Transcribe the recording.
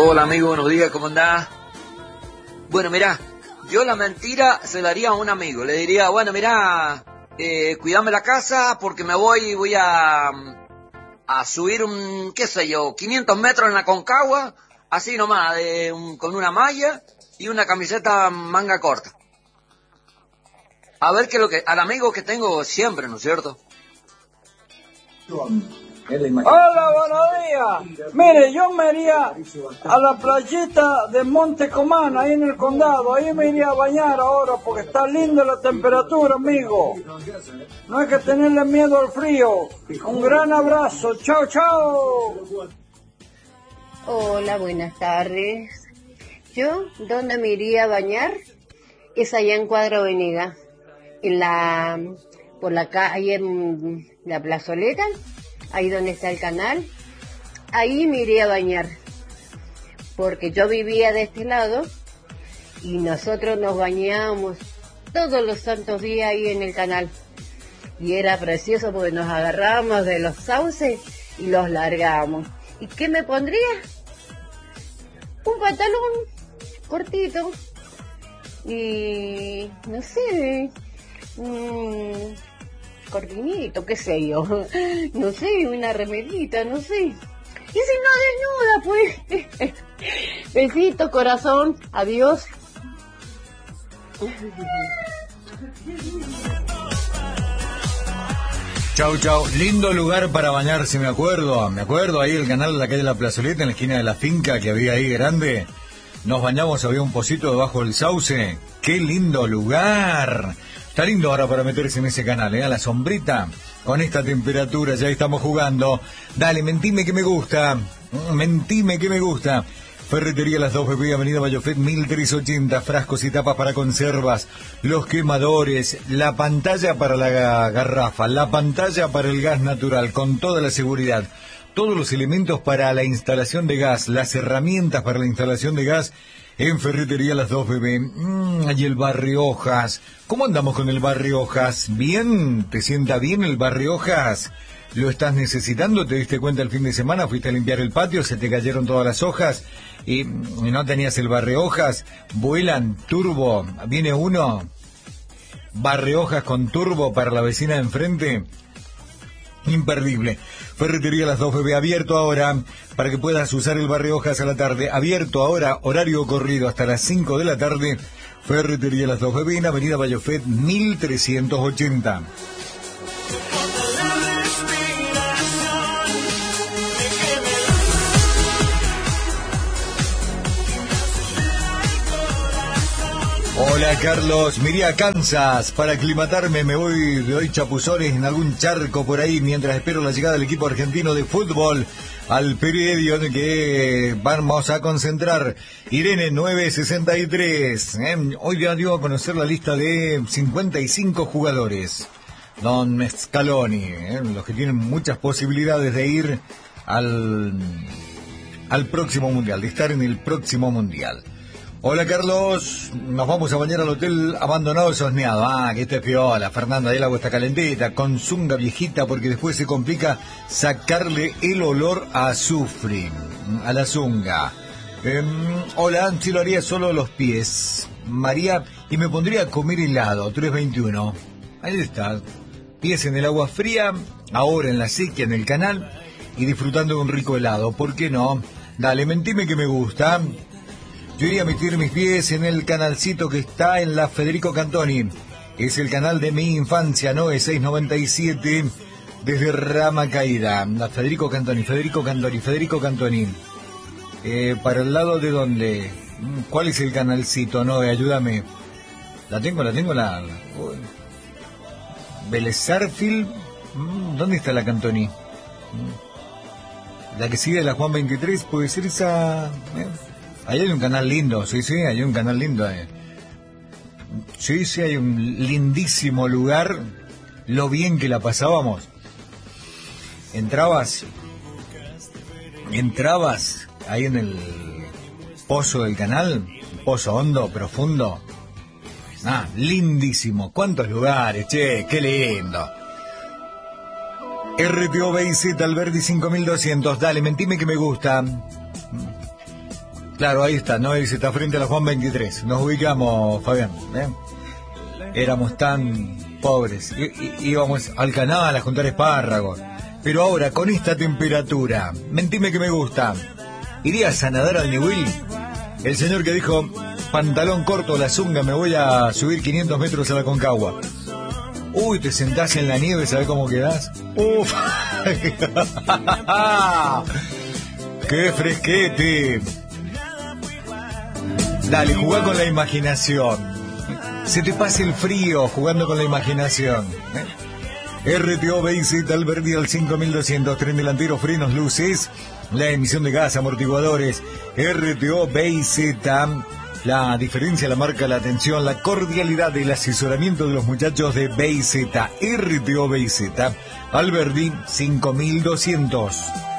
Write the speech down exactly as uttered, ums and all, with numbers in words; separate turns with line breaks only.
Hola amigo, buenos días, ¿cómo andás? Bueno, mirá, yo la mentira se la haría a un amigo. Le diría, bueno, mirá, eh, cuidame la casa porque me voy, voy a, a subir un, qué sé yo, quinientos metros en la Concagua, así nomás, de un, con una malla y una camiseta manga corta. A ver qué es lo que, al amigo que tengo siempre, ¿no es cierto?
Hola, buenos días. Mire, yo me iría a la playita de Monte Comán, ahí en el condado. Ahí me iría a bañar ahora porque está linda la temperatura, amigo. No hay que tenerle miedo al frío. Un gran abrazo. Chao, chao.
Hola, buenas tardes. Yo, ¿dónde me iría a bañar? Es allá en Cuadro Avenida, en la, por la calle, en la plazoleta. Ahí donde está el canal, ahí me iría a bañar, porque yo vivía de este lado y nosotros nos bañábamos todos los santos días ahí en el canal. Y era precioso porque nos agarrábamos de los sauces y los largábamos. ¿Y qué me pondría? Un pantalón cortito y no sé, un cortinito, qué sé yo, no sé, una remerita, no sé. Y si no desnuda, pues. Besito, corazón, adiós.
Chau, chau. Lindo lugar para bañarse, me acuerdo. Me acuerdo ahí el canal de la calle de la Plazoleta, en la esquina de la finca que había ahí grande. Nos bañamos, había un pocito debajo del sauce. ¡Qué lindo lugar! Está lindo ahora para meterse en ese canal, ¿eh? A la sombrita, con esta temperatura, ya estamos jugando. Dale, mentime que me gusta. Mentime que me gusta. Ferretería Las Dos Bebé, Avenida Bayofet, mil trescientos ochenta, frascos y tapas para conservas, los quemadores, la pantalla para la garrafa, la pantalla para el gas natural, con toda la seguridad, todos los elementos para la instalación de gas, las herramientas para la instalación de gas, en Ferretería Las Dos Bebé. Mm, y el Barrio Hojas. ¿Cómo andamos con el Barrio Hojas? ¿Bien? ¿Te sienta bien el Barrio Hojas? ¿Lo estás necesitando? ¿Te diste cuenta el fin de semana? ¿Fuiste a limpiar el patio? ¿Se te cayeron todas las hojas? ¿Y no tenías el Barrio Hojas? ¿Vuelan turbo? ¿Viene uno? ¿Barrio Hojas con turbo para la vecina de enfrente? Imperdible. Ferretería Las Dos Bebé, abierto ahora para que puedas usar el Barrio Hojas a la tarde. Abierto ahora, horario corrido hasta las cinco de la tarde. Ferretería Las Dos Bebé en Avenida Bayofet, mil trescientos ochenta. Hola Carlos, me iría a Kansas para aclimatarme, me voy, de hoy chapuzones en algún charco por ahí mientras espero la llegada del equipo argentino de fútbol al predio en el que vamos a concentrar. Irene nueve sesenta y tres, ¿eh? Hoy ya dio a conocer la lista de cincuenta y cinco jugadores, Don Scaloni, ¿eh? Los que tienen muchas posibilidades de ir al, al próximo mundial, de estar en el próximo mundial. Hola Carlos, nos vamos a bañar al hotel abandonado Sosneado. Ah, que este es piola, Fernanda, ahí el agua está calentita, con zunga viejita, porque después se complica sacarle el olor a azufre, a la zunga. Eh, hola, si lo haría solo los pies, María, y me pondría a comer helado, tres veintiuno. Ahí está, pies en el agua fría, ahora en la sequía, en el canal, y disfrutando de un rico helado, ¿por qué no? Dale, mentime que me gusta. Yo iría a meter mis pies en el canalcito que está en la Federico Cantoni. Es el canal de mi infancia, ¿no? Es seiscientos noventa y siete desde Rama Caída. La Federico Cantoni, Federico Cantoni, Federico Cantoni. Eh, ¿Para el lado de dónde? ¿Cuál es el canalcito, no? Ayúdame. La tengo, la tengo, la... la... Vélez Sarsfield. ¿Dónde está la Cantoni? La que sigue de la Juan veintitrés, puede ser esa... ¿Eh? Ahí hay un canal lindo, sí, sí, hay un canal lindo. Eh. Sí, sí, hay un lindísimo lugar. Lo bien que la pasábamos. Entrabas, entrabas ahí en el pozo del canal, pozo hondo, profundo. Ah, lindísimo. ¿Cuántos lugares, che? Qué lindo. R T O B I Z Alberdi cinco mil doscientos. Dale, mentime que me gusta. Claro, ahí está, ¿no? Dice, está frente a la Juan veintitrés. Nos ubicamos, Fabián. ¿eh? Éramos tan pobres. I- I- íbamos al canal a juntar espárragos. Pero ahora, con esta temperatura, mentime que me gusta. ¿Irías a nadar al Ñubil? El señor que dijo, pantalón corto, la zunga, me voy a subir quinientos metros a la Concagua. Uy, te sentás en la nieve, ¿sabés cómo quedás? ¡Uf! ¡Qué fresquete! Dale, jugá con la imaginación. Se te pasa el frío jugando con la imaginación. ¿eh? R T O B I Z Alberdi al cinco mil doscientos, tren delantero, frenos, luces, la emisión de gas, amortiguadores. R T O B I Z, la diferencia la marca la atención, la cordialidad, el asesoramiento de los muchachos de B I Z. R T O B I Z Alberdi cinco mil doscientos.